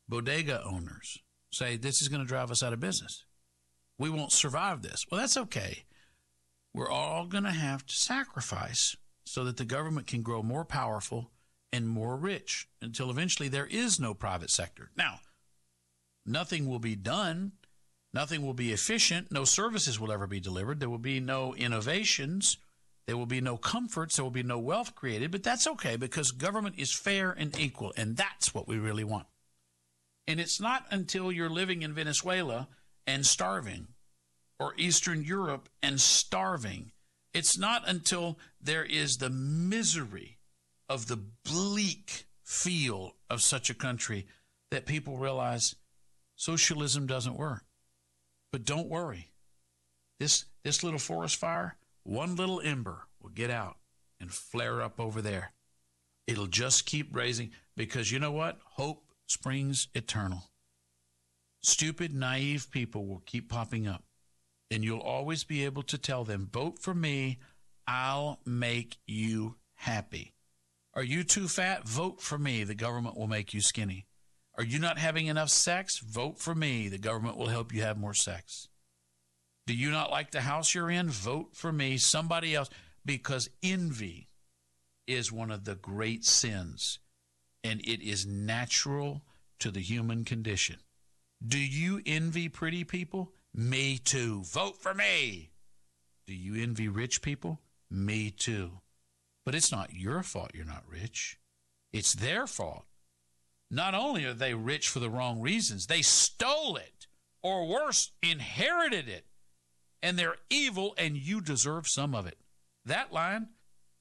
bodega owners say this is going to drive us out of business. We won't survive this. Well, that's okay. We're all going to have to sacrifice so that the government can grow more powerful and more rich until eventually there is no private sector. Now, nothing will be done. Nothing will be efficient. No services will ever be delivered. There will be no innovations. There will be no comforts. There will be no wealth created. But that's okay because government is fair and equal, and that's what we really want. And it's not until you're living in Venezuela and starving, or Eastern Europe and starving. It's not until there is the misery of the bleak feel of such a country that people realize socialism doesn't work. But don't worry. This little forest fire, one little ember will get out and flare up over there. It'll just keep raising because you know what? Hope springs eternal. Stupid, naive people will keep popping up. And you'll always be able to tell them, vote for me, I'll make you happy. Are you too fat? Vote for me, the government will make you skinny. Are you not having enough sex? Vote for me, the government will help you have more sex. Do you not like the house you're in? Vote for me, somebody else. Because envy is one of the great sins, and it is natural to the human condition. Do you envy pretty people? Me too. Vote for me. Do you envy rich people? Me too. But it's not your fault you're not rich. It's their fault. Not only are they rich for the wrong reasons, they stole it, or worse, inherited it. And they're evil, and you deserve some of it. That line,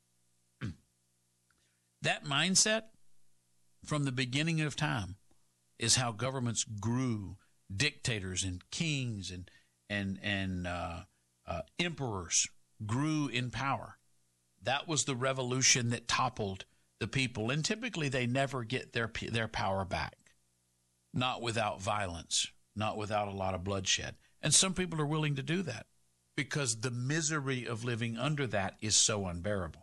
that mindset from the beginning of time is how governments grew. Dictators and kings and emperors grew in power. That was the revolution that toppled the people, and typically they never get their power back. Not without violence, not without a lot of bloodshed. And some people are willing to do that because the misery of living under that is so unbearable.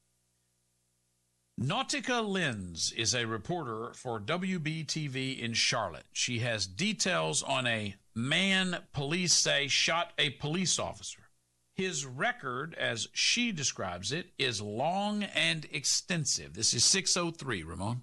Nautica Lenz is a reporter for WBTV in Charlotte. She has details on a man police say shot a police officer. His record, as she describes it, is long and extensive. This is 603, Ramon.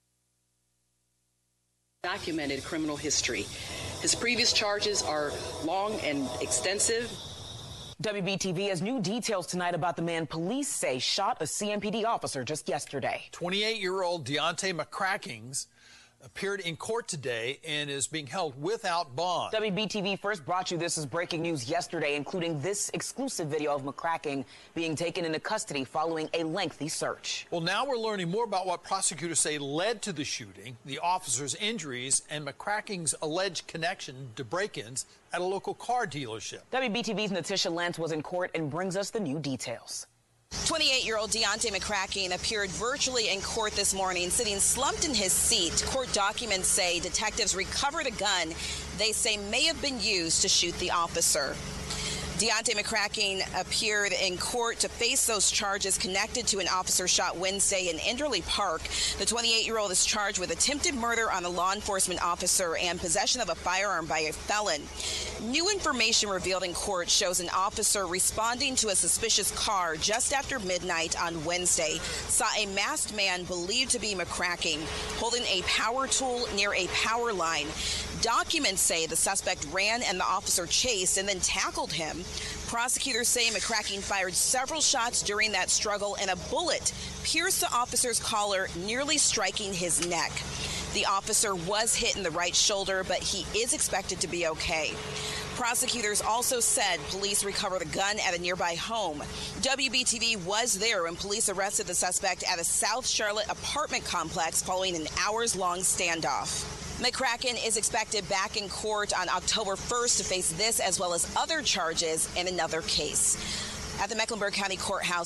Documented criminal history. His previous charges are long and extensive. WBTV has new details tonight about the man police say shot a CMPD officer just yesterday. 28-year-old Deontay McCrackings appeared in court today and is being held without bond. WBTV first brought you this as breaking news yesterday, including this exclusive video of McCracking being taken into custody following a lengthy search. Well, now we're learning more about what prosecutors say led to the shooting, the officer's injuries, and McCracking's alleged connection to break-ins at a local car dealership. WBTV's Natisha Lentz was in court and brings us the new details. 28-year-old Deontay McCracking appeared virtually in court this morning, sitting slumped in his seat. Court documents say detectives recovered a gun they say may have been used to shoot the officer. Deontay McCracking appeared in court to face those charges connected to an officer shot Wednesday in Enderley Park. The 28-year-old is charged with attempted murder on a law enforcement officer and possession of a firearm by a felon. New information revealed in court shows an officer responding to a suspicious car just after midnight on Wednesday saw a masked man believed to be McCracking holding a power tool near a power line. Documents say the suspect ran and the officer chased and then tackled him. Prosecutors say McCracking fired several shots during that struggle and a bullet pierced the officer's collar, nearly striking his neck. The officer was hit in the right shoulder, but he is expected to be okay. Prosecutors also said police recovered a gun at a nearby home. WBTV was there when police arrested the suspect at a South Charlotte apartment complex following an hours-long standoff. McCracken is expected back in court on October 1st to face this as well as other charges in another case. At the Mecklenburg County Courthouse.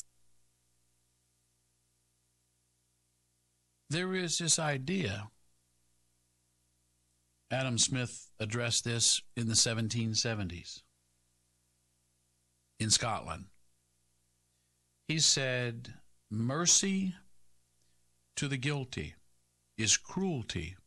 There is this idea. Adam Smith addressed this in the 1770s in Scotland. He said, mercy to the guilty is cruelty